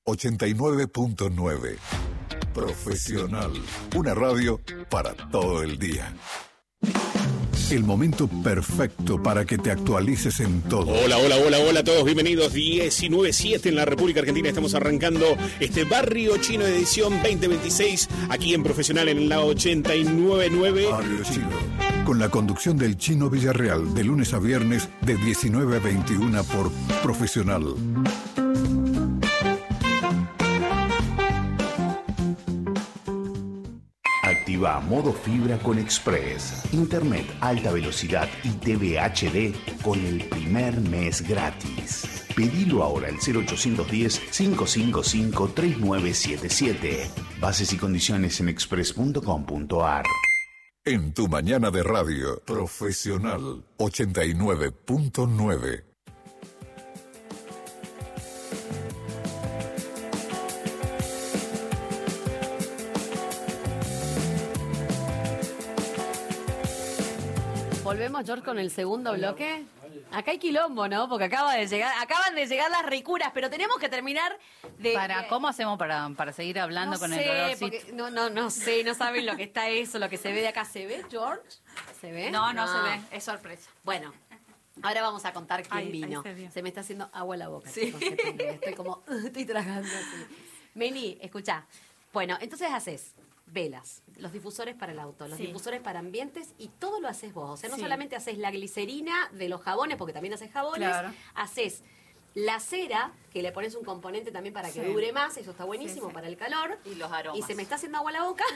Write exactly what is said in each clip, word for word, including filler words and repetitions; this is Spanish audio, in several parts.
ochenta y nueve punto nueve. Profesional. Una radio para todo el día. El momento perfecto para que te actualices en todo. Hola, hola, hola, hola a todos, bienvenidos. diecinueve siete en la República Argentina. Estamos arrancando este Barrio Chino edición veinte veintiséis aquí en Profesional en la ochenta y nueve punto nueve. Barrio Chino. Con la conducción del Chino Villarreal de lunes a viernes de diecinueve a veintiuna por Profesional. Activa modo fibra con Express. Internet alta velocidad y T V H D con el primer mes gratis. Pedilo ahora al cero ochocientos diez, cinco cinco cinco, tres nueve siete siete. Bases y condiciones en express punto com punto a r. En tu mañana de radio, Profesional ochenta y nueve punto nueve. Volvemos, George, con el segundo bloque. Acá hay quilombo, ¿no? Porque acaba de llegar, acaban de llegar las ricuras, pero tenemos que terminar de... Para, ¿Cómo hacemos para, para seguir hablando no con sé, el dolorcito? Porque, no, no, no sé, no saben lo que está eso, lo que se ve de acá. ¿Se ve, George? ¿Se ve? No, no, no se ve, es sorpresa. Bueno, ahora vamos a contar quién Ahí- vino. ahí se vio. Se me está haciendo agua en la boca. Sí. chicos, estoy como, estoy tragando así. Meni, escuchá. Bueno, entonces haces velas, los difusores para el auto, los Sí. difusores para ambientes y todo lo haces vos. O sea, no Sí. solamente haces la glicerina de los jabones, porque también haces jabones, Claro. haces la cera, que le pones un componente también para que Sí. dure más, eso está buenísimo Sí, sí. para el calor. Y los aromas. Y se me está haciendo agua en la boca.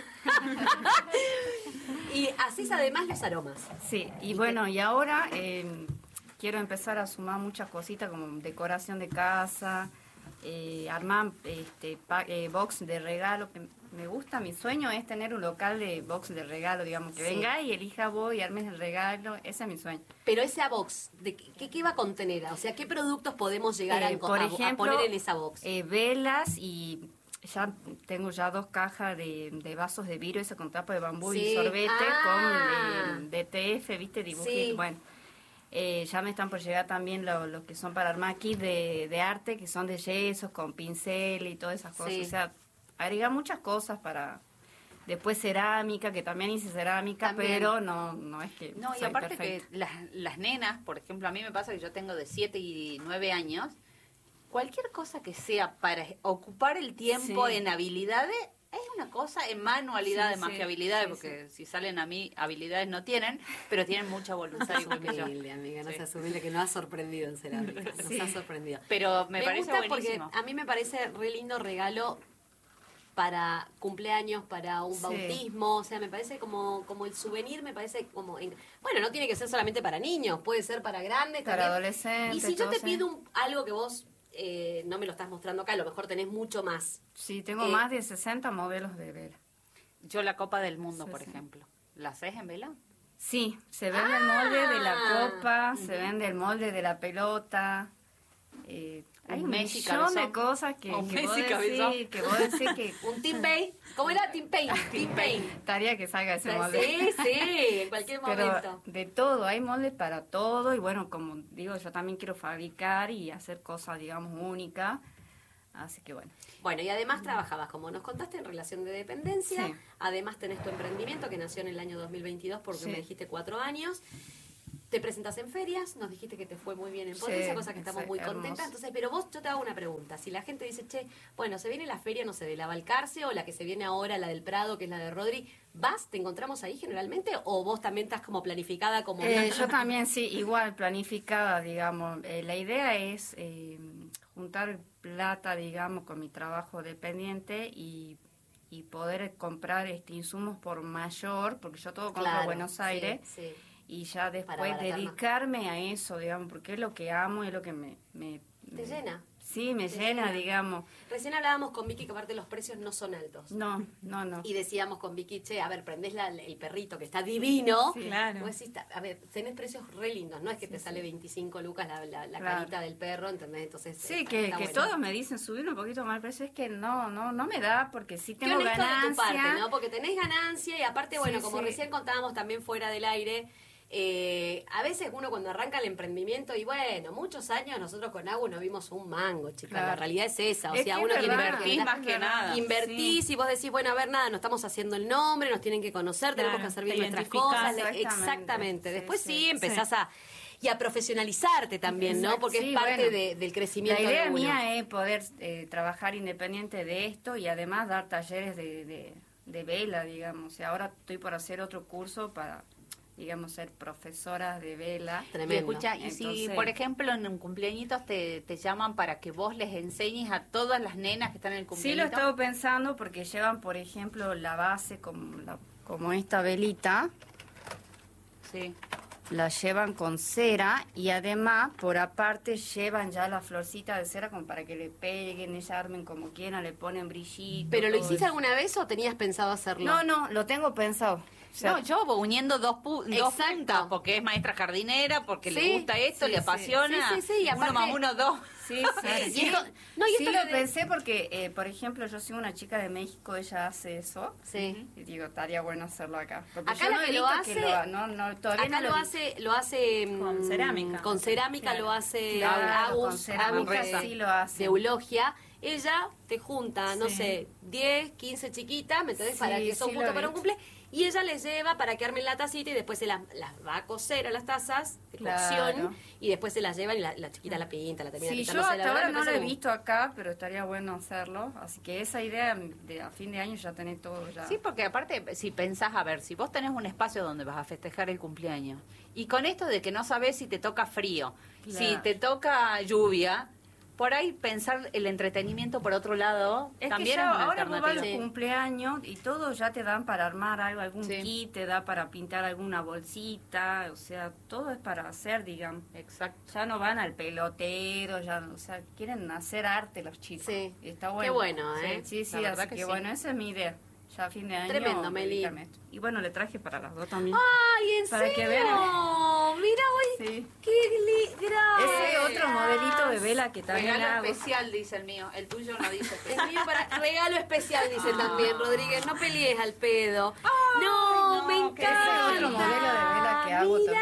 Y haces además los aromas. Sí, y bueno, y ahora eh, quiero empezar a sumar muchas cositas como decoración de casa, eh, armar este, pa- eh, box de regalo, que me gusta, mi sueño es tener un local de box de regalo, digamos, que Sí. venga y elija vos y armes el regalo, ese es mi sueño. Pero esa box, ¿de qué, qué va a contener? O sea, ¿qué productos podemos llegar a, Eh, enco- por a- a ejemplo, poner en esa box? eh, velas y ya tengo ya dos cajas de, de vasos de vidrio, ese con tapa de bambú Sí. y sorbete Ah. con eh, D T F, viste, dibujitos, Sí. bueno. Eh, ya me están por llegar también los lo que son para armar kits de, de arte, que son de yesos, con pincel y todas esas cosas. Sí. O sea, agrega muchas cosas para... Después cerámica, que también hice cerámica, También. pero no no es que No, y soy aparte perfecta. que las, las nenas, por ejemplo, a mí me pasa que yo tengo de siete y nueve años, cualquier cosa que sea para ocupar el tiempo Sí. en habilidades, es una cosa en manualidades Sí, más sí, que habilidades, sí, porque si salen a mí, habilidades no tienen, pero tienen mucha voluntad igual que yo. Humilde, amiga, no Sí. seas humilde, que nos ha sorprendido en cerámica. Nos Sí. ha sorprendido. Pero me, parece gusta buenísimo. porque a mí me parece re lindo regalo para cumpleaños, para un Sí. bautismo, o sea, me parece como como el souvenir, me parece como... en- bueno, no tiene que ser solamente para niños, puede ser para grandes Para también. adolescentes, Y si yo todo, te sí. pido un- algo que vos eh, no me lo estás mostrando acá, a lo mejor tenés mucho más. Sí, tengo Eh, más de sesenta modelos de vela. Yo la Copa del Mundo, Sí, por sí. ejemplo. ¿La haces en vela? Sí, se vende el Ah. molde de la copa, se vende el molde de la pelota. Eh, hay Un un Messi millón cabezón. de cosas que, Un que, vos Messi cabezón. decís, que vos decís que Un Team Paint. ¿Cómo era? Team Paint. Team Paint. estaría que salga ese molde. Sí, sí, en cualquier Pero momento. de todo, hay moldes para todo y bueno, como digo, yo también quiero fabricar y hacer cosas, digamos, únicas. Así que bueno. Bueno, y además trabajabas, como nos contaste, en relación de dependencia. Sí. Además tenés tu emprendimiento que nació en el año dos mil veintidós porque Sí. me dijiste cuatro años. Te presentas en ferias, nos dijiste que te fue muy bien en Sí, Potencia, cosa que estamos sí, muy hermoso. contentas. Entonces, pero vos, yo te hago una pregunta. Si la gente dice, che, bueno, se viene la feria, no sé, de la Balcarce o la que se viene ahora, la del Prado, que es la de Rodri, ¿vas? ¿Te encontramos ahí generalmente? ¿O vos también estás como planificada como... Eh, yo también, sí, igual, planificada, digamos. Eh, la idea es eh, juntar plata, digamos, con mi trabajo dependiente y, y poder comprar este insumos por mayor, porque yo todo compro Claro, en Buenos sí, Aires, sí. y ya después abaratar más. dedicarme a eso, digamos, porque es lo que amo, es lo que me... me ¿Te me- llena? Sí, me Te llena, llena. digamos. Recién hablábamos con Vicky que aparte los precios no son altos. No, no, no. Y decíamos con Vicky, che, a ver, prendés la- el perrito que está divino. Sí, claro. Vos decís, ta- a ver, tenés precios re lindos, no es que te sale veinticinco lucas la, la, la Claro. carita del perro, ¿entendés? Entonces, Sí, está- que, está que bueno. todos me dicen subir un poquito más el precio, es que no, no, no me da, porque sí Qué tengo honesto ganancia. de tu parte, ¿no? Porque tenés ganancia y aparte, bueno, Sí, como sí. recién contábamos también fuera del aire, Eh, a veces uno cuando arranca el emprendimiento, y bueno, muchos años nosotros con Agus no vimos un mango, chicas, Claro. la realidad es esa, o Es sea, que uno es que verdad, invertís invertís más que nada. Invertís Sí. y vos decís, bueno, a ver, nada, no estamos haciendo el nombre, nos tienen que conocer, tenemos Claro, que hacer bien te nuestras identificás. cosas. le- Exactamente. Exactamente. Sí, Después sí, sí. empezás a... Y a profesionalizarte también, ¿no? Exacto, Porque sí, es parte bueno. de- del crecimiento La idea de uno. mía es poder eh, trabajar independiente de esto y además dar talleres de, de, de vela, digamos. Y ahora estoy por hacer otro curso para, digamos, ser profesora de vela. Y Tremendo. escucha, y si, Entonces- por ejemplo, en un cumpleañitos te, te llaman para que vos les enseñes a todas las nenas que están en el Sí, cumpleaños. lo he estado pensando porque llevan, por ejemplo, la base como, la- como esta velita. Sí. La llevan con cera y además por aparte llevan ya la florcita de cera como para que le peguen, ellas armen como quieran, le ponen brillito. ¿Pero lo todo hiciste eso. alguna vez o tenías pensado hacerlo? No, no, lo tengo pensado. O sea, No, yo uniendo dos, pu- dos Exacto. puntos, porque es maestra jardinera, porque Sí, le gusta esto, sí, le sí. apasiona. Sí, sí, sí, y uno aparte- más uno, dos. sí, sí. Y esto- no, y sí esto lo de- pensé porque, eh, por ejemplo, yo soy una chica de México, ella hace eso. Sí. Y digo, estaría bueno hacerlo acá. Porque Acá yo la no he que lo visto hace- que lo- no, no, todavía Acá no lo vi. hace, lo hace mm, Con cerámica. Con cerámica Claro. lo hace Claro, Agus, con cerámica Agus de- sí lo hace. de Eulogia. Ella te junta, no Sí. sé, diez, quince chiquitas, ¿me entendés? Sí, Para que son sí lo justo he para un visto. cumple. Y ella les lleva para que armen la tacita y después se las, las va a cocer a las tazas de Claro. cocción y después se las llevan y la, la chiquita la pinta, la termina Sí, pintando. yo O sea, la hasta verdad ahora me no lo parece he como- visto acá, pero estaría bueno hacerlo. Así que esa idea de a fin de año ya tener todo ya. Sí, porque aparte, si pensás, a ver, si vos tenés un espacio donde vas a festejar el cumpleaños, y con esto de que no sabés si te toca frío, Claro. si te toca lluvia, por ahí pensar el entretenimiento por otro lado Es también que es ya una ahora vos vas a los alternativa. cumpleaños y todos ya te dan para armar algo, algún Sí. kit, te da para pintar alguna bolsita, o sea, todo es para hacer, digamos. Exacto. Ya no van al pelotero, ya, o sea, quieren hacer arte los chicos. Sí. Y está Qué bueno. bueno, ¿eh? Sí, sí, La verdad así que que, sí. bueno, esa es mi idea. Ya a fin de año. Tremendo, Meli. dedicarme a esto. Y bueno, le traje para las dos también. ¡Ay, en Para que serio! vean. Mira hoy. Sí. ¡Qué li- gracias! Ese es otro modelito de vela que también Regalo hago. especial, dice el mío. El tuyo no dice El especial. mío para regalo especial, dice Ah. también Rodríguez. No pelees al pedo. no, no, me que encanta. ese es otro modelo de vela que hago Mirá.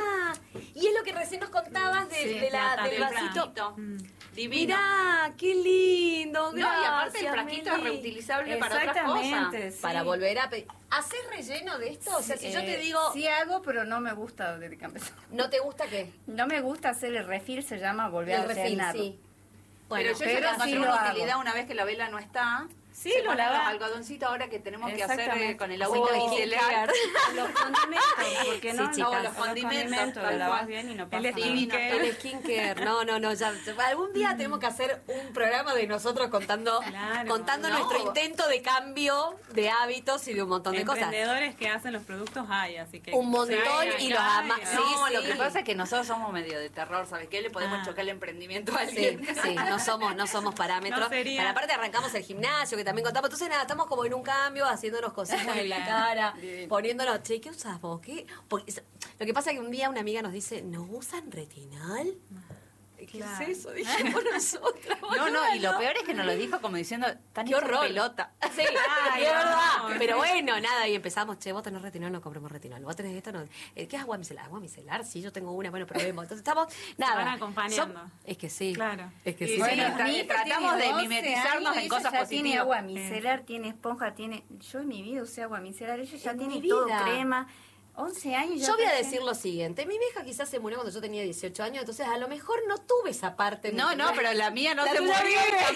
Y es lo que recién nos contabas de, Sí, de la, la del tapa. vasito. Divino. Mirá, qué lindo. No, y aparte el gracias, frasquito es Meli. reutilizable para otras cosas. Exactamente, sí. Para volver a pedir. ¿Haces relleno de esto? O sea, si yo te Eh, digo, Sí hago, pero no me gusta desde que empezó. ¿no te gusta qué? No me gusta hacer el refil, se llama volver El a refil, rellenarlo. sí. Pero yo pero ya le encontré sí lo una hago. utilidad una vez que la vela no está. Sí, se lo ponen los lava. algodoncitos ahora que tenemos que hacer eh, Exactamente. con el agüita Oh, micelar. Los condimentos, porque no, Sí, chicas. no, los condimentos, lo tal lavas cual. bien y no El pasa nada. divino. El skincare, no, no, no, ya, ya- algún día tenemos que hacer un programa de nosotros contando, Claro, contando no. nuestro intento de cambio de hábitos y de un montón de cosas. Emprendedores que hacen los productos hay, así que... Un montón Sí, y los acá ama- y- sí, No, sí. lo que pasa es que nosotros somos medio de terror, ¿sabes qué? Le podemos Ah. chocar el emprendimiento a Sí, alguien. sí, no somos, no somos parámetros. No sería. Pero aparte arrancamos el gimnasio, que también contamos. Entonces nada, estamos como en un cambio, haciéndonos cositas en la Bien. cara, Bien. poniéndonos, che, ¿qué usas vos? ¿Qué? Porque es- lo que pasa es que un día una amiga nos dice, ¿no usan retinol? ¿Qué Claro. es eso? Dijimos nosotros. No, no, y lo peor es que nos lo dijo como diciendo, tan ¡Qué horror! pelota. Sí, Ay, es no, verdad. no, Pero no. bueno, nada, y empezamos, che, vos tenés retinol, no compremos retinol. Vos tenés esto, no. Eh, ¿Qué es agua micelar? ¿Agua micelar? Sí, yo tengo una, bueno, probemos. Entonces estamos, nada. van acompañando. Son- es que sí. Claro. Es que Y sí. sí, Bueno, tra- mi hija tratamos tiene de doce mimetizarnos años, en ella cosas ya positivas. tiene agua micelar, tiene esponja, tiene... Yo en mi vida usé agua micelar, ella ya En tiene mi todo, vida. crema. once años ya Yo voy a está decir lo siguiente, mi vieja quizás se murió cuando yo tenía dieciocho años, entonces a lo mejor no tuve esa parte. de No, mi- no, pero la mía no La se tuya murió. vive.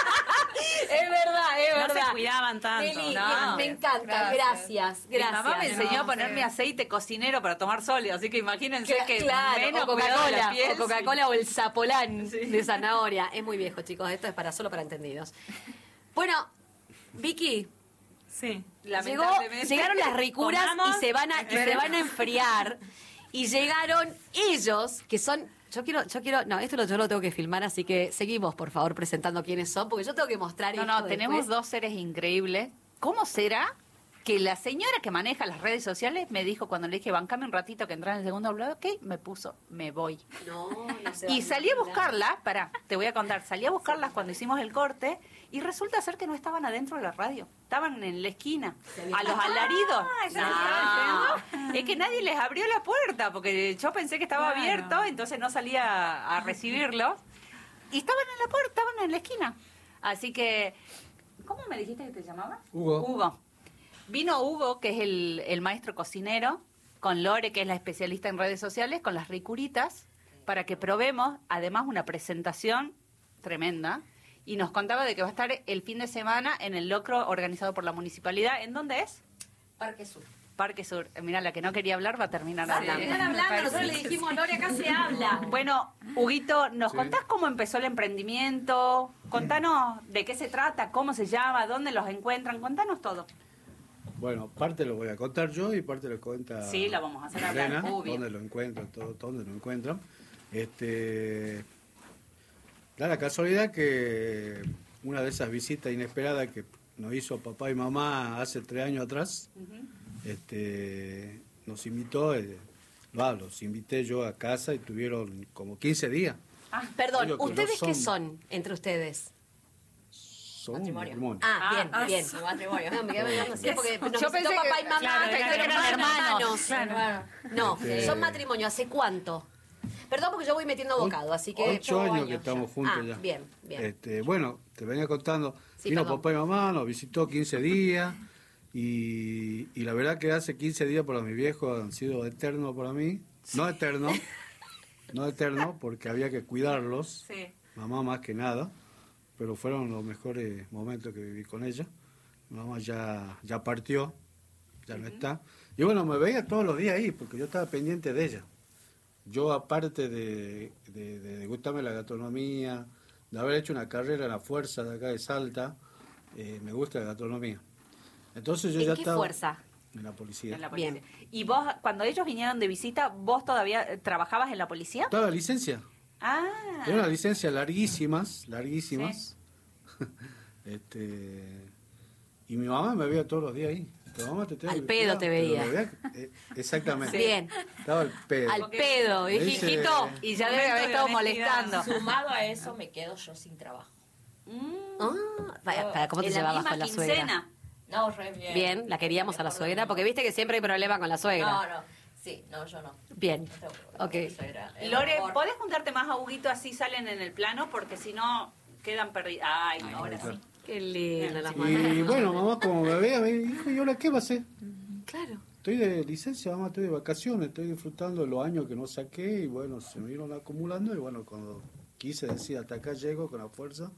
Es verdad, es No verdad. se cuidaban tanto. Meli, no. me encanta, gracias, Gracias. Mi gracias. mamá me enseñó No, a ponerme sí. aceite cocinero para tomar sol, así que imagínense Cla- que claro, menos o cuidado de la Coca-Cola, piel. o Coca-Cola o el Zapolán de zanahoria. Es muy viejo, chicos, esto es para solo para entendidos. Bueno, Vicky, Sí. llegó, Lamentablemente. llegaron las ricuras Comamos. y se van a y se van a enfriar y llegaron ellos que son yo quiero yo quiero no esto lo, yo lo tengo que filmar así que seguimos por favor presentando quiénes son porque yo tengo que mostrar No, esto no, tenemos después. dos seres increíbles. ¿Cómo será que la señora que maneja las redes sociales me dijo cuando le dije, bancame un ratito que entra en el segundo bloque, ok, me puso, me voy. No, no se va Y a salí a ningún buscarla, pará, te voy a contar, salí a buscarlas cuando hicimos el corte y resulta ser que no estaban adentro de la radio, estaban en la esquina, a los alaridos. No, es que nadie les abrió la puerta porque yo pensé que estaba Claro. abierto, entonces no salía a, a recibirlos. Y estaban en la puerta, estaban en la esquina. Así que, ¿cómo me dijiste que te llamabas? Hugo. Hugo. Vino Hugo, que es el, el maestro cocinero, con Lore, que es la especialista en redes sociales, con las ricuritas, para que probemos, además, una presentación tremenda. Y nos contaba de que va a estar el fin de semana en el locro organizado por la municipalidad. ¿En dónde es? Parque Sur. Parque Sur. Eh, Mira, la que no quería hablar va a terminar Va a hablando. terminar hablando, nosotros le dijimos, Lore, acá se habla. Bueno, Huguito, ¿nos Sí. contás cómo empezó el emprendimiento? Contanos de qué se trata, cómo se llama, dónde los encuentran. Contanos todo. Bueno, parte lo voy a contar yo y parte lo cuenta Sí, la vamos a hacer hablar, Elena, obvio. dónde lo encuentran, todo, dónde lo encuentran. Este, da la casualidad que una de esas visitas inesperadas que nos hizo papá y mamá hace tres años atrás, este, nos invitó, eh, va, los invité yo a casa y tuvieron como quince días. Ah, Perdón, Digo que no ¿ustedes qué son- son entre ustedes? Son un Matrimonio. matrimonio. Ah, Ah, bien, ah, bien. Matrimonio. No, me quedé pensando así porque nos Yo visitó pensé papá que- y mamá, claro, que claro, eran eran hermanos. hermanos. No, Este- son matrimonio. ¿Hace cuánto? Perdón porque yo voy metiendo bocado, así que... Ocho años que estamos juntos Ah, ya. bien, bien. Este, bueno, te venía contando. Sí, Vino perdón. papá y mamá, nos visitó quince días. Y, y la verdad que hace quince días para mis viejos han sido eternos para mí. No eternos, no eternos, porque había que cuidarlos. Sí. Mamá más que nada. Pero fueron los mejores momentos que viví con ella. Mi mamá ya, ya partió, ya no está. Y bueno, me veía todos los días ahí, porque yo estaba pendiente de ella. Yo, aparte de, de, de, de gustarme la gastronomía, de haber hecho una carrera en la fuerza de acá de Salta, eh, me gusta la gastronomía. Entonces yo ¿En ya qué estaba fuerza? en la policía. En la policía. Bien. Y vos, cuando ellos vinieron de visita, ¿vos todavía eh, trabajabas en la policía? Estaba de licencia. Ah. Era una licencia larguísimas, larguísimas. este, y mi mamá me veía todos los días ahí. Tu mamá te tengo Al que pedo cuidar, te pero veía. me veía, eh, exactamente. Bien. Estaba al pedo. Al pedo, Me dije, dice- hijito. Y ya debe haber estado molestando. Sumado a eso, me quedo yo sin trabajo. Ah, para, para, ¿cómo te ¿En la llevabas misma con la quincena? suegra? No, re bien. Bien, la queríamos a la Por lo suegra, mismo. porque viste que siempre hay problema con la suegra. No, no. Sí, no, yo no. Bien, No tengo problema ok. con mi suegra. Es Lore, mejor. ¿podés juntarte más a Huguito así salen en el plano? Porque si no, quedan perdidos. Ay, no, ahora sí. Qué lindo las Y manos. bueno, mamá como me veía, me dijo, ¿y ahora qué va a hacer? Claro. Estoy de licencia, mamá, estoy de vacaciones, estoy disfrutando de los años que no saqué y bueno, se me iban acumulando y bueno, cuando quise decir hasta acá llego con la fuerza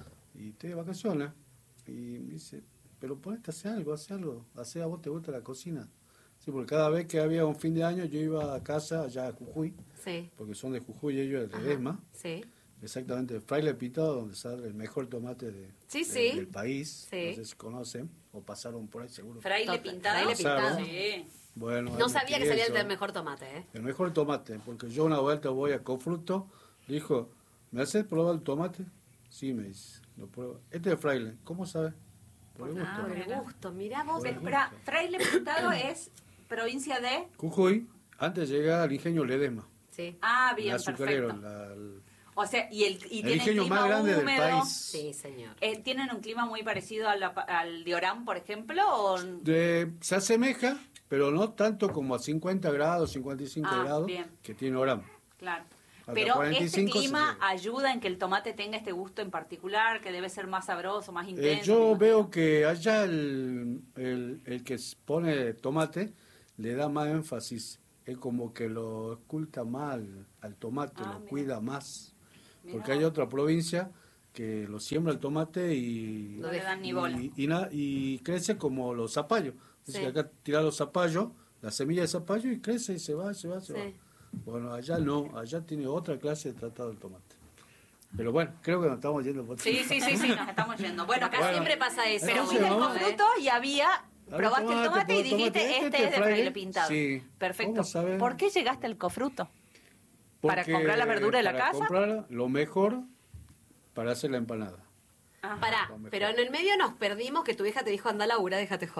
y estoy de vacaciones. Y me dice, pero ponete a hacer algo, hace algo, hace a vos te gusta la cocina. Sí, porque cada vez que había un fin de año yo iba a casa allá a Jujuy, Sí, porque son de Jujuy ellos de Ledesma, sí. exactamente de Fraile Pintado, donde sale el mejor tomate de, Sí, de- sí. del país. Sí. No sé si conocen o pasaron por ahí seguro. Fraile Total, pintado. fraile pintado. Sí. Bueno, ahí No me sabía que crié salía yo. el mejor tomate, ¿eh? El mejor tomate, porque yo una vuelta voy a Confruto, dijo, ¿me haces probar el tomate? Sí, me dice, lo pruebo. Este es Fraile, ¿cómo sabes? Por el gusto. Ah, por el gusto. Mirá vos. Por el Espera, Fraile Pintado es provincia de... Jujuy, antes llega al ingenio Ledesma, Sí, Ah, el bien, azucarero, perfecto. la- el, O sea, y el, y el tienen ingenio clima más grande húmedo. del país. sí, señor. Eh, ¿Tienen un clima muy parecido a la- al de Orán, por ejemplo? O... De- se asemeja, pero no tanto como a cincuenta grados, cincuenta y cinco Ah, grados bien. que tiene Orán. Claro. Hasta Pero cuarenta y este cinco se clima llega. ayuda en que el tomate tenga este gusto en particular, que debe ser más sabroso, más Eh, intenso. yo me imagino. veo que allá el, el, el que pone tomate le da más énfasis, es como que lo oculta más al, al tomate, Ah, lo mira. cuida más. Mira. Porque hay otra provincia que lo siembra el tomate y, No le dan ni y- bola. y, na- y crece como los zapallos. Dice Sí. que acá tira los zapallos, la semilla de zapallo y crece y se va, se va, se Sí. va. Bueno, allá no, allá tiene otra clase de tratado el tomate. Pero bueno, creo que nos estamos yendo por Sí, sí, sí, sí, nos estamos yendo. Bueno, Acá acá Bueno. siempre pasa eso. Pero Entonces, fuiste al vamos- Confruto y había... Había Probaste el tomate, tomate y probé el dijiste, tomate, este este es de fraile. fraile pintado. Sí. Perfecto. ¿Cómo saben? ¿Por qué llegaste al Cofruto? ¿Para Porque comprar la verdura de la para casa? comprar lo mejor para hacer la empanada. Ah. Pará, Lo mejor. pero en el medio nos perdimos que tu hija te dijo anda a laburar, déjate joder.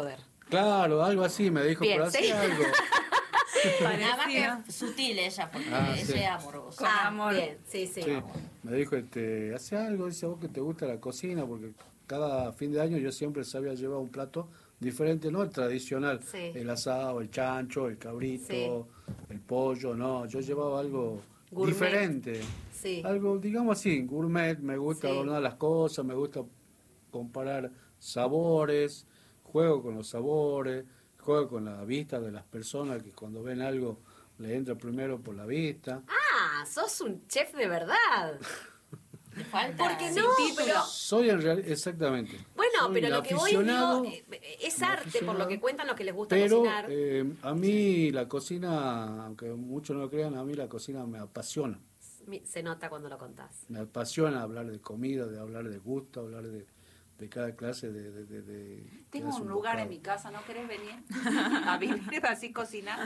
Claro, algo así me dijo, Bien, pero ¿sí? hacía algo. Nada más Parecido. que sutil ella, porque Ah, ella sí. es amorosa. Con Ah, amor. bien, sí, sí. Sí, me dijo, este, hace algo, dice vos que te gusta la cocina, porque cada fin de año yo siempre sabía llevar un plato diferente, no el tradicional, Sí. el asado, el chancho, el cabrito, Sí. el pollo, no, yo llevaba algo Gourmet. diferente, Sí. algo, digamos así, gourmet, me gusta Sí. adornar las cosas, me gusta comparar sabores, juego con los sabores, juego con la vista de las personas que cuando ven algo le entra primero por la vista. Ah, sos un chef de verdad. Le falta. Porque sin no, título. pero... Soy en realidad, exactamente. Bueno, Soy pero un lo que voy digo, aficionado, eh, es un arte, por aficionado, lo que cuentan los que les gusta Pero cocinar. eh, a mí la cocina, aunque muchos no lo crean, a mí la cocina me apasiona. Mi- Se nota cuando lo contás. Me apasiona hablar de comida, de hablar de gusto, hablar de, de cada clase de... de, de- de- Tengo de un su lugar en bocado. mi casa, ¿no querés venir? A vivir así cocinar.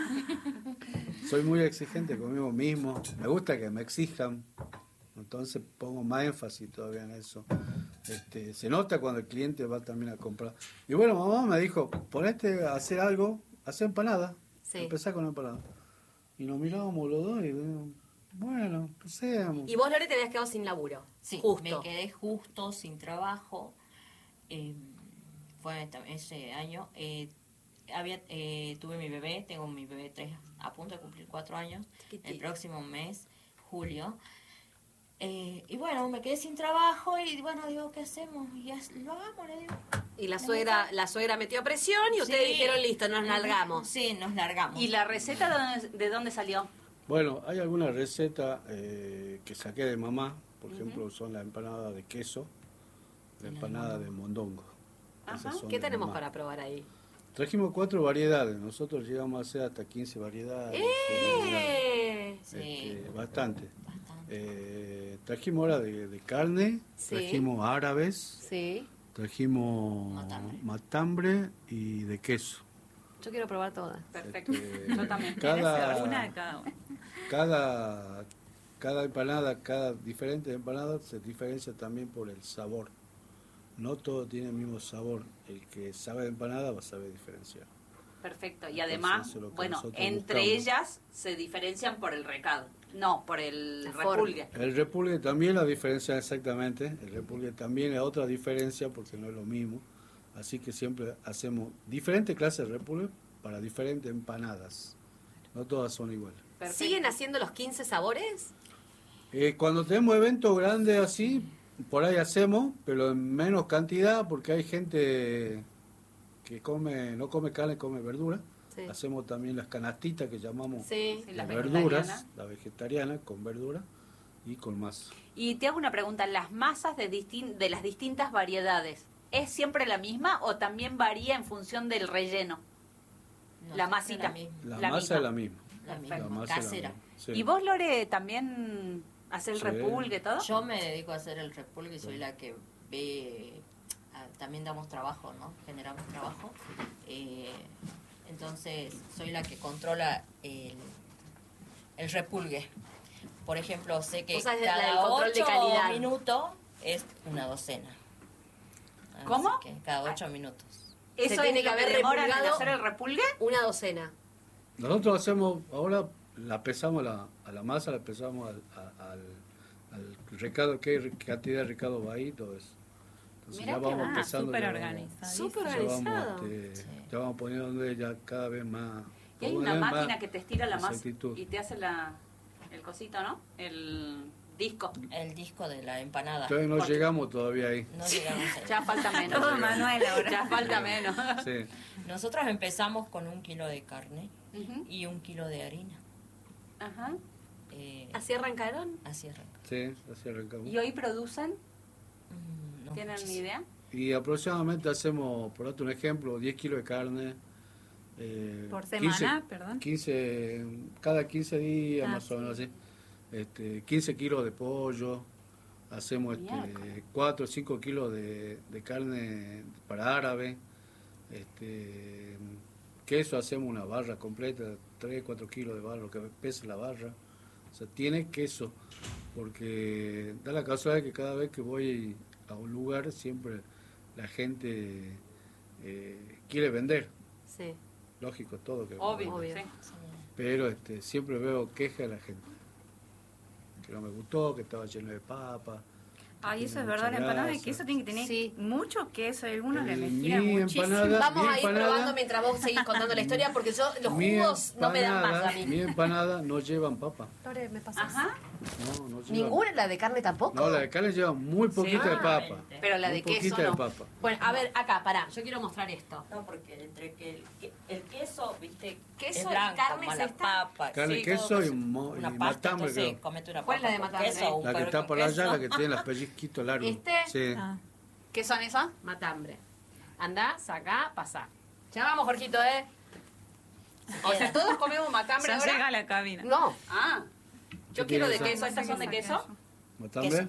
Soy muy exigente conmigo mismo, me gusta que me exijan, entonces pongo más énfasis todavía en eso. Este, se nota cuando el cliente va también a comprar. Y bueno, mamá me dijo, ponete a hacer algo, hacer empanada, Sí. empezá con empanada. Y nos mirábamos los dos y digo, bueno, empecemos. Y vos, Lore, te habías quedado sin laburo. Sí, Justo. me quedé justo sin trabajo. eh, fue esta- ese año. eh, había, eh, tuve mi bebé, tengo mi bebé tres, a punto de cumplir cuatro años. Chiquitito. El próximo mes, julio. Eh, y bueno, me quedé sin trabajo y bueno, digo, ¿qué hacemos? Y as- lo hagamos, le digo. Y la suegra, la suegra metió presión y ustedes Sí. dijeron, listo, nos largamos. Sí, nos largamos. ¿Y la receta de dónde, de dónde salió? Bueno, hay alguna receta eh, que saqué de mamá, por ejemplo, son la empanada de queso, la empanada de mondongo. Esas Ajá. son ¿Qué de tenemos mamá. para probar ahí? Trajimos cuatro variedades, nosotros llegamos a hacer hasta quince variedades. ¡Eh! Sí, Este, bastante. bastante. Eh, trajimos ahora de, de carne, Sí. trajimos árabes, Sí. trajimos Matambre. matambre y de queso. Yo quiero probar todas. Perfecto. Este, Yo también. Cada, Una de cada uno. cada, cada empanada, cada diferente empanada se diferencia también por el sabor. No todo tiene el mismo sabor. El que sabe de empanada va a saber diferenciar. Perfecto. Y Entonces, además, eso es lo que bueno, nosotros entre buscamos. ellas se diferencian por el recado. No, por el La forma. repulgue. El repulgue también la diferencia exactamente. El repulgue también es otra diferencia porque no es lo mismo. Así que siempre hacemos diferentes clases de repulgue para diferentes empanadas. No todas son iguales. Perfecto. ¿Siguen haciendo los quince sabores? Eh, cuando tenemos eventos grandes así, por ahí hacemos, pero en menos cantidad porque hay gente que come, no come carne, come verdura. Sí. Hacemos también las canastitas que llamamos Sí. Sí, las la verduras, vegetariana. la vegetariana con verdura y con masa. Y te hago una pregunta, ¿las masas de, distin- de las distintas variedades es siempre la misma o también varía en función del relleno? No, la siempre masita. La misma. La, La masa misma. es la misma. La Perfecto. misma, La masa es la casera. misma, sí. ¿Y vos, Lore, también haces el Sí. repulgue todo? Yo me dedico a hacer el repulgue y soy la que ve, ah, también damos trabajo, ¿no? Generamos trabajo. Eh, entonces, soy la que controla el, el repulgue. Por ejemplo, sé que Vos sos la del cada control de ocho calidad. minutos es una docena. Así ¿Cómo? que cada ocho minutos. ¿Eso Se tiene es que lo que haber demoran en repulgado. hacer el repulgue? Una docena. Nosotros hacemos, ahora la pesamos la, a la masa, la pesamos al, a- al, al recado, qué cantidad de recado va ahí, todo eso. Entonces Mirá ya qué vamos bueno. pesando. Súper ya vamos- organizado. Súper ya vamos, organizado. este, Sí. ya vamos poniendo ya cada vez más. Y hay cada una vez más máquina que te estira la masa exactitud. y te hace la, el cosito, ¿no? El disco. El disco de la empanada. Todavía no Porque- llegamos todavía ahí. No llegamos a Ya falta menos. Todo manual ahora. Ya falta menos. Sí. Nosotros empezamos con un kilo de carne Ujú. y un kilo de harina. Ajá. Eh, ¿Así arrancaron? así arranca. Sí, así arrancamos. ¿Y hoy producen? Mm, no ¿Tienen muchísimo. idea? Y aproximadamente hacemos, por darte un ejemplo, diez kilos de carne. eh, Por semana, quince perdón. quince, cada quince días Ah, más o menos así. Este, quince kilos de pollo. Hacemos este, Miércoles. cuatro o cinco kilos de, de carne para árabe. Este, queso, hacemos una barra completa, tres cuatro kilos de barra, lo que pesa la barra. O sea, tiene queso, porque da la casualidad que cada vez que voy a un lugar siempre la gente eh, quiere vender. Sí. Lógico, todo. Que Obvio, Obvio. sí. Pero este, siempre veo quejas de la gente. Que no me gustó, que estaba lleno de papa. Ay, eso tiene es verdad, la mucha empanada de grasa. queso tiene que tener Sí. mucho queso, algunos le Eh, mezclan mi muchísimo. empanada- Vamos mi a ir empanada- probando mientras vos seguís contando la historia, porque yo los Mi jugos no me dan más a empanada- mí. Mi empanada no llevan papa. Lore, ¿me pasas? Ajá. No, no llevan. ¿Ninguna? ¿La de carne tampoco? No, la de carne lleva muy poquita de papa. Pero la Muy de queso poquita no. de papa. Bueno, a ver, acá, pará, yo quiero mostrar esto. No, porque entre que el, que el queso, viste, Queso es y blanco, carne como es la esta. papa. Carne, sí, queso todo y eso. mo- Una y pasta, matambre, entonces creo. comete una ¿Cuál es la papa de con matambre? queso, un La que huevo está con por allá, queso. la que tiene los pellizquitos largos. ¿Este? Sí. Ah. ¿Qué son esas? Matambre. Andá, sacá, pasá. Ya vamos, Jorgito, ¿eh? O sea, todos comemos matambre Ya ahora. llega a la cabina. No. Ah, yo ¿Qué quiero de tiene queso. esa? ¿Estas son de queso? ¿Matambre?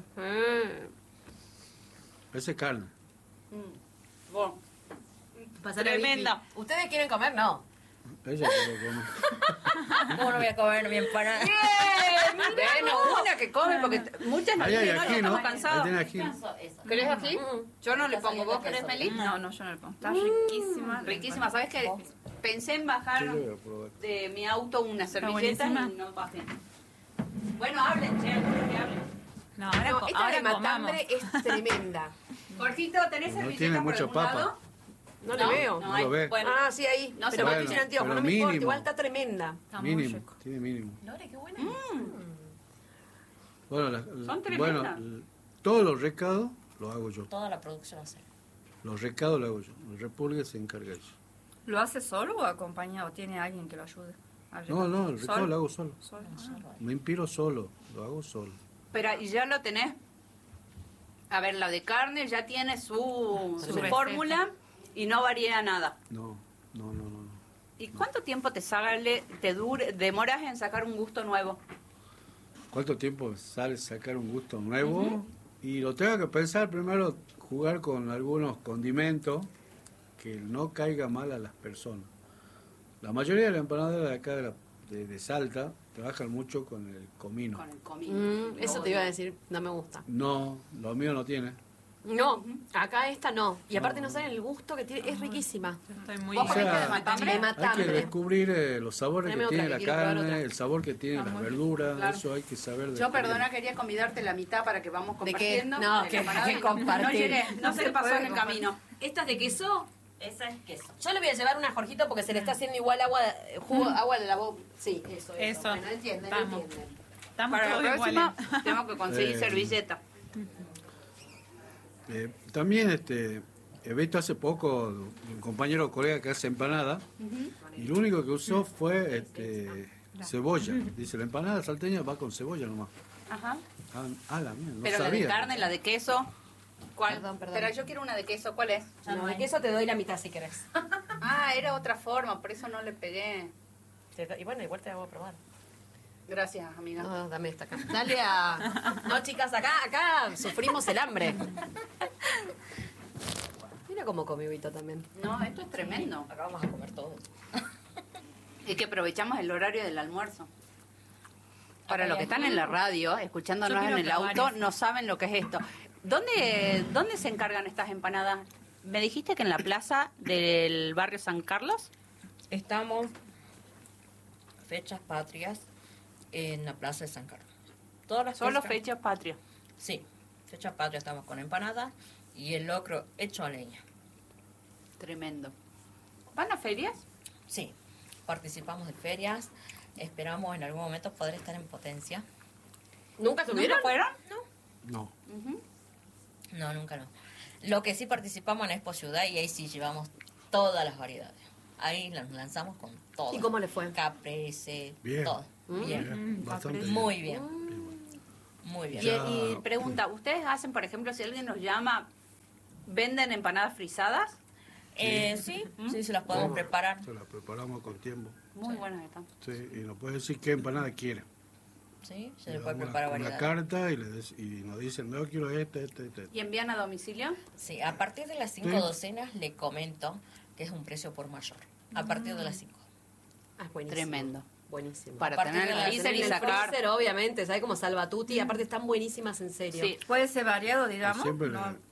Mm. Ese es carne. Mm. Bueno, Pasar Tremendo. ¿Ustedes quieren comer? No. Ella que lo come. ¿Cómo no voy a comer mi empanada? bueno, una que come, porque t- muchas no Ahí hay tienen, ¿no? aquí, Ya ¿no? estamos Ahí cansados. tiene aquí. Eso, eso. ¿Querés aquí? Mm. Yo no le Está pongo. saliendo ¿Vos querés, queso. Meli? No, no, yo no le pongo. Está riquísima. Riquísima. ¿Sabes qué? Pensé en bajar Sí, yo voy a probar. de mi auto una servilleta buenísima. y no pasé. Bueno, hablen, che, algunos que hablen. No, ahora, No, co- esta ahora de matambre comamos. es tremenda. Jorgito, ¿tenés No servilleta tiene por mucha algún papa. lado? No, le veo. No, No hay. lo ve. Bueno, Ah, sí, ahí. No se pero ve. me estoy sin anteojos, Pero no me importa, mínimo. igual está tremenda. Está muy Mínimo, rico. tiene mínimo. Lore, qué buena. Bueno, la- la- Son tremendas. bueno, l- todos los recados los hago yo. Toda la producción hace. Los recados los hago yo. El repulgue se encarga ella. ¿Lo hace solo o acompañado? ¿Tiene alguien que lo ayude? a No, no, el recado ¿Solo? lo hago solo. Solo. Me inspiro solo, lo hago solo. Pero, ¿y ya lo tenés? A ver, la de carne ya tiene su, Su su receta. fórmula y no varía nada. No, no, no, no. no. ¿Y cuánto tiempo te sale, te dure, demoras en sacar un gusto nuevo? ¿Cuánto tiempo sale sacar un gusto nuevo? Y lo tengo que pensar primero, jugar con algunos condimentos que no caiga mal a las personas. La mayoría de las empanadas de acá de, la- de- de Salta trabajan mucho con el comino. Con el comino. Mm, eso te iba a decir, no me gusta. No, lo mío no tiene. No, acá esta no. Y aparte no saben el gusto que tiene, es riquísima. Estoy muy ¿Vos O sea, comiste de matambre? De Hay que matambre. descubrir eh, los sabores Tráeme que otra, tiene que la quiero probar carne, otra. el sabor que tiene las verduras, Claro. eso hay que saber. Yo, descubrir. perdona, quería convidarte la mitad para que vamos ¿De qué? compartiendo. No, de que- la empanada que y no- compartir. No, llegué, no, No se se pasó puede en el compartir. camino. ¿Esta es de queso? Esa es queso. Yo le voy a llevar una a Jorgito porque se le está haciendo igual agua, eh, jugo, agua de la boca. Sí, eso, eso. Eso. Bueno, entienden, Vamos. entienden. Estamos Para todos la próxima iguales. tengo que conseguir Eh, servilleta. Eh, también este, he visto hace poco un compañero colega que hace empanada y lo único que usó fue este, cebolla. Dice, la empanada salteña va con cebolla nomás. Ajá. Ah, ah, la mía, no Pero sabía. la de carne, la de queso. ¿Cuál? Perdón, perdón. Pero yo quiero una de queso. ¿Cuál es? No, de queso te doy la mitad si querés. Ah, era otra forma, por eso no le pegué. Y bueno, igual te hago probar. Gracias, amiga. No, dame esta acá. Dale a... No, chicas, acá, acá sufrimos el hambre. Mira cómo come Vito también. No, esto es tremendo. Acá vamos a comer todo. Es que aprovechamos el horario del almuerzo. Para Acá los que hay están en la radio, escuchándonos Yo quiero en el probar auto, eso. no saben lo que es esto. ¿Dónde, ¿Dónde se encargan estas empanadas? ¿Me dijiste que en la plaza del barrio San Carlos? Estamos fechas patrias en la plaza de San Carlos. Todas las Solo fechas- fechas patrias. Sí, fecha patria estamos con empanadas y el locro hecho a leña. Tremendo. ¿Van a ferias? Sí, participamos de ferias, esperamos en algún momento poder estar en Potencia. ¿Nunca estuvieron? ¿Nunca fueron? No. No, nunca no. Lo que sí participamos en Expo Ciudad y ahí sí llevamos todas las variedades. Ahí las lanzamos con todo. ¿Y cómo le fue? Caprese, Bien. todo. Bien. Bien, bastante bien. Muy bien. Muy bien. Y, Ya. y pregunta, ¿ustedes hacen, por ejemplo, si alguien nos llama, venden empanadas frisadas? Eh, sí, sí, se las podemos Oh, preparar. Se la preparamos con tiempo. Muy buenas están. Sí, y nos puede decir qué empanada quiere. Sí, se Le le puede damos preparar una, una variedades. carta y, le des- y nos dicen, no quiero este, este, este. ¿Y envían a domicilio? Sí, a partir de las cinco Sí. docenas le comento que es un precio por mayor. A partir de las cinco. Ah, es buenísimo. Tremendo. Buenísimo. Para A partir tener de el la- freezer y En el sacar. freezer, obviamente, ¿sabes? Como salvatuti. Aparte están buenísimas, en serio. Sí. Puede ser variado, digamos. Siempre le- no,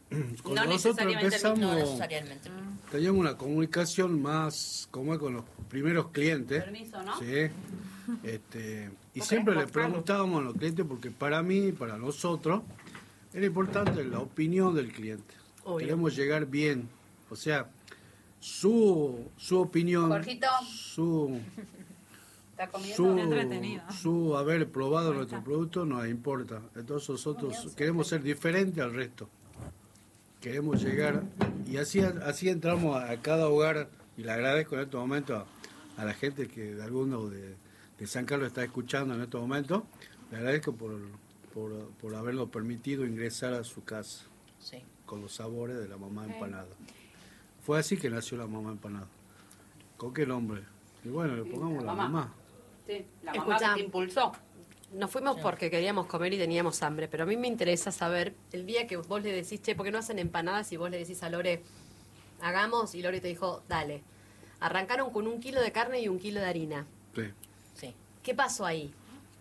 cuando No nosotros necesariamente el empezamos, No necesariamente. teníamos una comunicación más como con los primeros clientes. Permiso, ¿no? Sí. Este, y siempre le preguntábamos a los clientes, porque para mí, para nosotros, era importante la opinión del cliente. Obvio. Queremos llegar bien. O sea, su, su opinión, Jorgito. su, ¿Está comiendo? su, entretenido. su haber probado nuestro producto nos importa. Entonces nosotros queremos ser diferentes al resto. Queremos llegar, y así, así entramos a, a cada hogar, y le agradezco en estos momentos a, a la gente que de alguno de, de San Carlos está escuchando en estos momentos. Le agradezco por, por, por habernos permitido ingresar a su casa Sí. con los sabores de la mamá empanada. Fue así que nació la mamá empanada. ¿Con qué nombre? Y bueno, le pongamos la, La mamá. mamá. Sí, la mamá Escuchá. que te impulsó. Nos fuimos porque queríamos comer y teníamos hambre, pero a mí me interesa saber el día que vos le decís, che, ¿por qué no hacen empanadas? Y vos le decís a Lore, hagamos, y Lore te dijo, dale. Arrancaron con un kilo de carne y un kilo de harina. Sí. Sí. ¿Qué pasó ahí?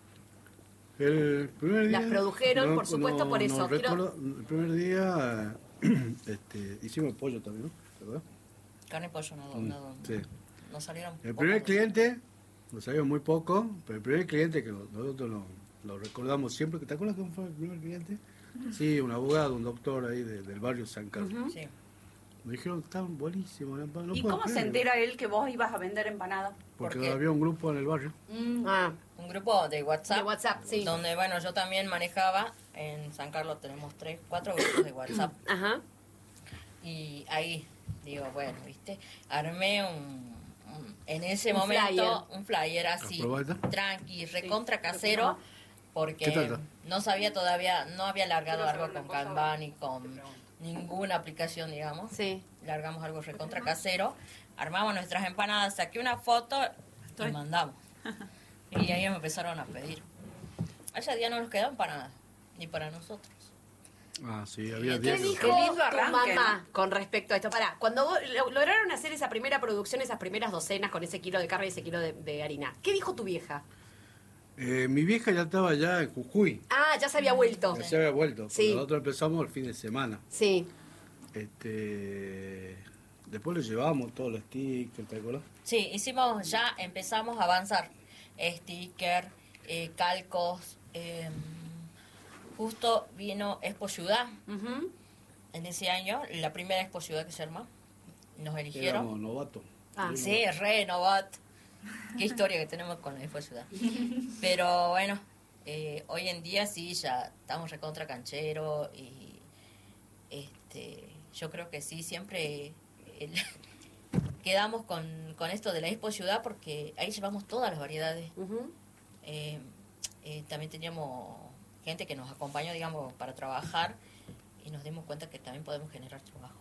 El primer día, Las produjeron, por supuesto, por eso. Quiero- recuerdo, el primer día este, hicimos pollo también, ¿no? ¿Verdad? Carne y pollo no, Mm, no, sí. no salieron. El pocos. primer cliente, lo sabíamos muy poco, pero el primer cliente que nosotros lo, lo recordamos siempre. ¿Te acuerdas cómo fue el primer cliente? Sí, un abogado, un doctor ahí de- del barrio San Carlos. Sí. Me dijeron, están buenísimos. No, no ¿Y puedo cómo se creer". entera él que vos ibas a vender empanadas? Porque ¿Por qué? había un grupo en el barrio. Ah, Un grupo de WhatsApp. de WhatsApp, sí. Donde, bueno, yo también manejaba. En San Carlos tenemos tres, cuatro grupos de WhatsApp. Ajá. Y ahí, digo, bueno, ¿viste? Armé un, un- en ese Un momento flyer. un flyer así, ¿Aprobada? tranqui, recontra casero, ¿Qué porque tal? no sabía todavía, no había largado algo con Kanban ni con ninguna aplicación, digamos. Sí. Largamos algo recontra casero, armamos nuestras empanadas, saqué una foto y mandamos. Y ahí me empezaron a pedir. Ese día no nos quedó empanadas, ni para nosotros. Ah, sí, había ¿Qué diez. dijo Qué lindo tu arranque, mamá con respecto a esto? Pará, cuando vos lo- lograron hacer esa primera producción, esas primeras docenas con ese kilo de carne y ese kilo de, de harina, ¿qué dijo tu vieja? Eh, mi vieja ya estaba ya en Jujuy. Ah, ya se había vuelto. Ya se había vuelto. porque Sí. Nosotros empezamos el fin de semana. Sí. Este, después le llevamos todos los stickers, ¿te acuerdas? Sí, hicimos, ya empezamos a avanzar. Sticker, eh, calcos. eh, justo vino Expo Ciudad Ujú. en ese año, la primera Expo Ciudad que se armó. Nos eligieron. Éramos novatos. Ah, Sí, re Novat. Qué historia que tenemos con la Expo Ciudad. Pero bueno, eh, hoy en día sí, ya estamos recontra canchero y este, yo creo que sí, siempre el- quedamos con, con esto de la Expo Ciudad porque ahí llevamos todas las variedades. Ujú. Eh, eh, también teníamos gente que nos acompañó, digamos, para trabajar y nos dimos cuenta que también podemos generar trabajo.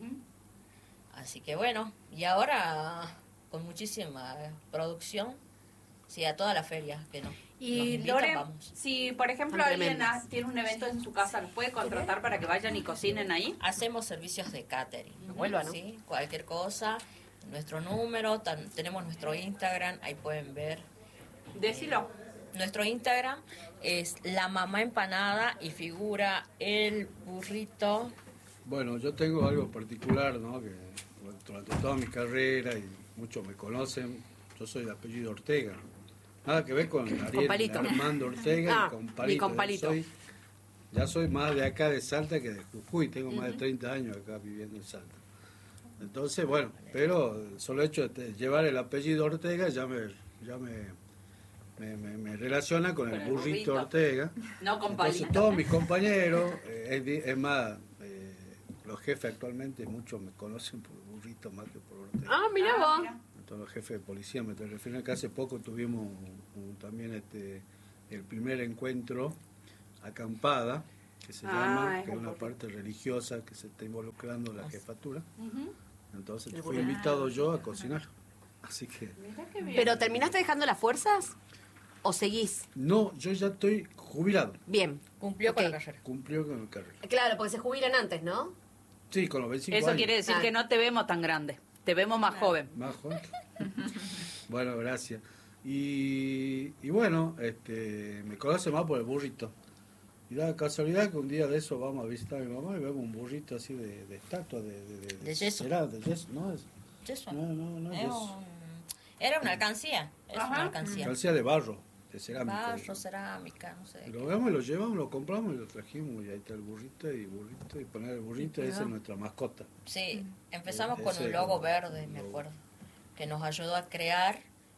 Así que bueno, y ahora con muchísima producción, sí, a toda la feria que nos, nos Y invitan, Lore, vamos. si por ejemplo Están alguien tremendas. ha- tiene un evento en su casa, ¿los puede contratar para que vayan y cocinen ahí? Hacemos servicios de catering. Vuelva, ¿no? ¿Sí? Cualquier cosa, nuestro número, tan- tenemos nuestro Instagram, ahí pueden ver. Decilo. Nuestro Instagram es La Mamá Empanada y figura el burrito. Bueno, yo tengo algo particular, ¿no? Que durante toda mi carrera, y muchos me conocen, yo soy de apellido Ortega. Nada que ver con Ariel, Palito. Armando Ortega Ah, y con ni Palito. con Palito. Soy- ya soy más de acá de Salta que de Jujuy, tengo más de treinta años acá viviendo en Salta. Entonces, bueno, pero el solo hecho de llevar el apellido Ortega ya me, ya me, me, me- me relaciona con, Con el el burrito, burrito. Ortega. No con Entonces, Palito. todos mis compañeros, eh, es, di- es más, eh, los jefes actualmente, muchos me conocen por burrito más que por Ortega. Ah, mira Ah, vos. mira. Todos los jefes de policía, me te refiero que hace poco tuvimos un- un- también este el primer encuentro acampada, que se Ah, llama, es que es un una poquito. parte religiosa que se está involucrando la jefatura. Ujú. Entonces El fui burrito. invitado yo a cocinar. Así que, Mirá qué bien. ¿Pero terminaste dejando las fuerzas o seguís? no, yo ya estoy jubilado. Bien. Cumplió con Ok. la carrera. Cumplió con el carrera. Claro, porque se jubilan antes, ¿no? Sí, con los veinticinco Eso años. quiere decir Ah. que no te vemos tan grande, te vemos más joven. Más joven. Bueno, gracias. Y, y bueno, este, me conoce más por el burrito. Y da casualidad que un día de eso vamos a visitar a mi mamá y vemos un burrito así de, de estatua, de, de, de, De yeso. Era de yeso, ¿no? Es, Yeso. no, no, no es Era, yeso. un- era una alcancía. Es una alcancía. Calcía de barro, de cerámica. Barro, cerámica, no sé. Y lo vemos, y lo llevamos, lo compramos y lo trajimos. Y ahí está el burrito y burrito. Y poner el burrito, esa es nuestra mascota. Sí, empezamos Ese con un es logo el verde, me logo. acuerdo, que nos ayudó a crear.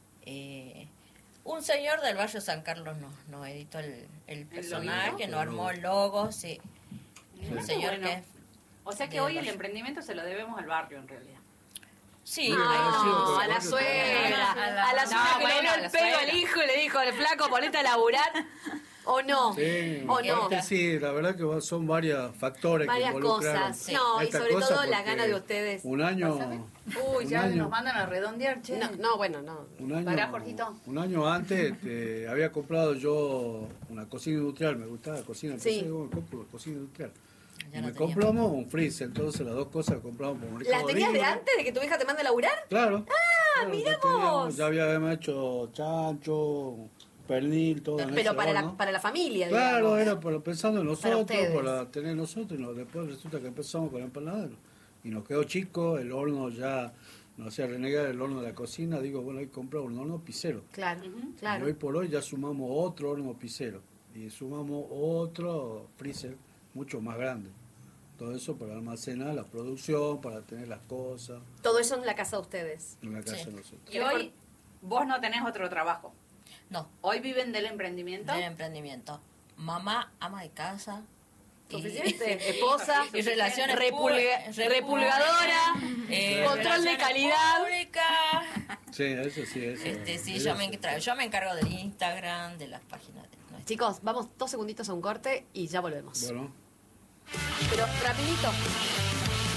eh, un señor del barrio San Carlos nos, nos editó el, el personaje, loguito? nos armó el logo, sí. Mirá Un qué señor bueno. que es O sea que del hoy el barrio. emprendimiento se lo debemos al barrio, en realidad. Sí, Muy No, agradecido, a la pero- suegra, A la- a la no, suegra que bueno, le dio a el la pelo suegra. al hijo y le dijo, el flaco, ponete a laburar. ¿O no? Sí, ¿O no? aparte sí, la verdad que son varios factores Varias que involucraron cosas. No, y esta sobre cosa todo la porque gana de ustedes. Un año, Uy, un ya año- nos mandan a redondear, che. No, no, bueno, no. un año, Pará, Jorgito. un año antes este, había comprado yo una cocina industrial, me gustaba la cocina, Sí. entonces digo, me compro una cocina industrial. Ya Y la me teníamos. compramos un freezer, entonces las dos cosas compramos por un ¿Las Ricardo tenías de Libre. antes de que tu hija te mande a laburar? Claro. Ah, mirá vos. Ya habíamos hecho chancho, pernil, todo. en Pero ese para la, horno. para la familia, Claro, digamos. era para, pensando en Para nosotros, ustedes. para, tener nosotros, y no- después resulta que empezamos con el empanadero. Y nos quedó chico, el horno ya nos hacía renegar el horno de la cocina, digo, bueno, hay que comprar un horno pisero. Claro, Y hoy claro. por hoy ya sumamos otro horno pisero y sumamos otro freezer mucho más grande. Todo eso para almacenar la producción, para tener las cosas Todo eso en la casa de ustedes. en la casa Sí. de nosotros. Y hoy vos no tenés otro trabajo. No, Hoy viven del emprendimiento. del emprendimiento. Mamá, ama de casa. y- Suficiente. Esposa, y relaciones repulga- públicas, repulgadora, eh, control de relaciones calidad. públicas. Sí, eso sí, eso. Este, sí, eso yo me, sí. entra- yo me encargo del Instagram, de las páginas. De nuestras. Chicos, vamos dos segunditos a un corte y ya volvemos. Bueno. Pero rapidito.